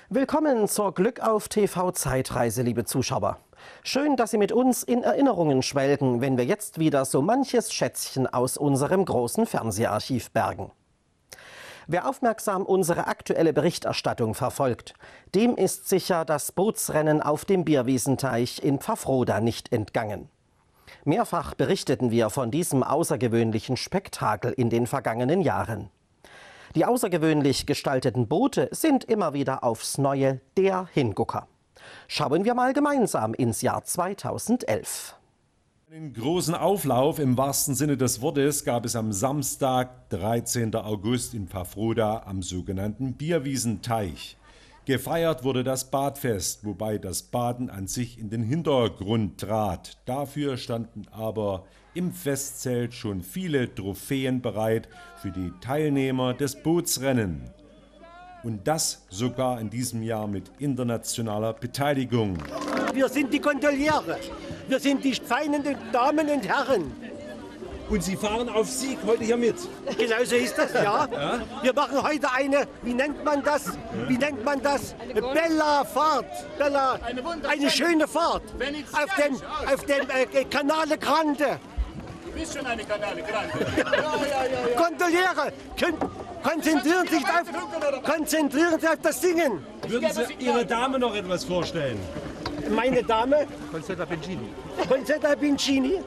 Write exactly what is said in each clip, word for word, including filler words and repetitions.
Willkommen zur Glückauf T V-Zeitreise, liebe Zuschauer. Schön, dass Sie mit uns in Erinnerungen schwelgen, wenn wir jetzt wieder so manches Schätzchen aus unserem großen Fernseharchiv bergen. Wer aufmerksam unsere aktuelle Berichterstattung verfolgt, dem ist sicher das Bootsrennen auf dem Bierwiesenteich in Pfaffroda nicht entgangen. Mehrfach berichteten wir von diesem außergewöhnlichen Spektakel in den vergangenen Jahren. Die außergewöhnlich gestalteten Boote sind immer wieder aufs Neue der Hingucker. Schauen wir mal gemeinsam ins Jahr zweitausendelf. Einen großen Auflauf im wahrsten Sinne des Wortes gab es am Samstag, dreizehnten August in Pfaffroda am sogenannten Bierwiesenteich. Gefeiert wurde das Badfest, wobei das Baden an sich in den Hintergrund trat. Dafür standen aber im Festzelt schon viele Trophäen bereit für die Teilnehmer des Bootsrennen. Und das sogar in diesem Jahr mit internationaler Beteiligung. Wir sind die Gondoliere. Wir sind die feinen Damen und Herren. Und Sie fahren auf Sieg heute hier mit? Genau so ist das, ja. ja. Wir machen heute eine, wie nennt man das? Wie nennt man das? Bella Fahrt. Bella, eine schöne Fahrt. Auf dem, auf dem äh, Canale Grande. Du bist schon eine Canale Grande. ja, ja, ja, ja. Gondoliere, konzentrieren Sie sich auf, konzentrieren Sie auf das Singen. Würden Sie Ihre Dame noch etwas vorstellen? Meine Dame? Concetta Pincini. Concetta Pincini.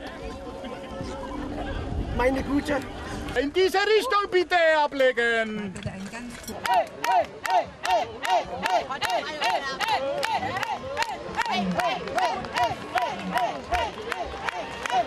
Meine Gute. In diese Richtung bitte ablegen. Hey, hey, hey, hey, hey, hey, hey, hey, hey,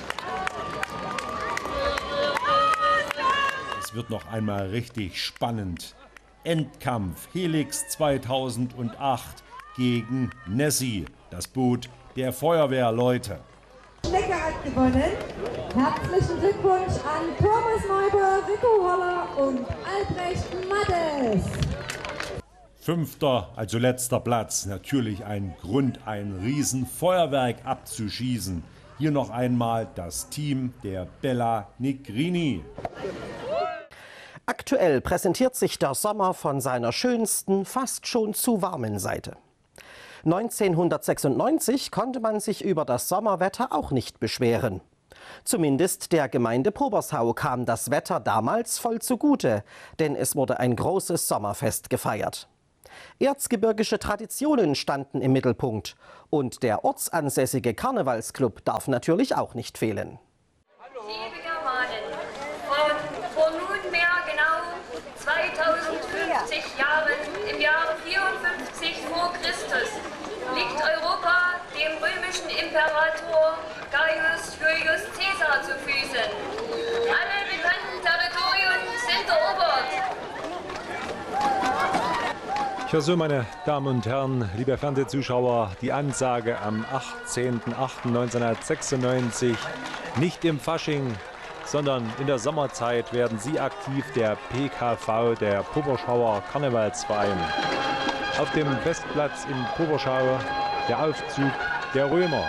Es wird noch einmal richtig spannend. Endkampf Helix zweitausendacht gegen Nessie, das Boot der Feuerwehrleute. Schnecke hat gewonnen. Herzlichen Glückwunsch an Thomas Neuber, Rico Holler und Albrecht Mattes. Fünfter, also letzter Platz. Natürlich ein Grund, ein Riesenfeuerwerk abzuschießen. Hier noch einmal das Team der Bella Nigrini. Aktuell präsentiert sich der Sommer von seiner schönsten, fast schon zu warmen Seite. neunzehnhundertsechsundneunzig konnte man sich über das Sommerwetter auch nicht beschweren. Zumindest der Gemeinde Pobershau kam das Wetter damals voll zugute, denn es wurde ein großes Sommerfest gefeiert. Erzgebirgische Traditionen standen im Mittelpunkt und der ortsansässige Karnevalsclub darf natürlich auch nicht fehlen. Liebe Germanen, vor, vor nunmehr genau zweitausendfünfzig Jahren, im Jahre vierundfünfzig vor Christus, liegt Europa dem römischen Imperator Gaius Julius Caesar zu Füßen. Alle bekannten Territorien sind erobert. Ja, so, meine Damen und Herren, liebe Fernsehzuschauer, die Ansage am achtzehnten achten neunzehnhundertsechsundneunzig. Nicht im Fasching, sondern in der Sommerzeit werden Sie aktiv, der P K V, der Poberschauer Karnevalsverein. Auf dem Festplatz in Poberschau der Aufzug der Römer.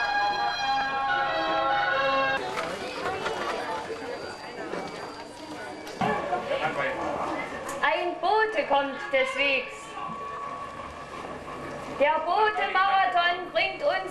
Ein Bote kommt des Wegs. Der Bote-Marathon bringt uns